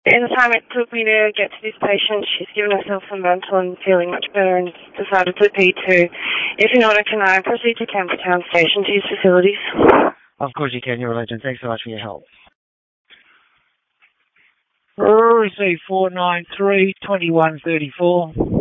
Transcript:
In the time it took me to get to this patient, she's given herself some mental and feeling much better and decided to P2. If in order, can I proceed to Campbelltown Station to use facilities? Of course you can, you're a legend. Thanks so much for your help. Receive 493-2134.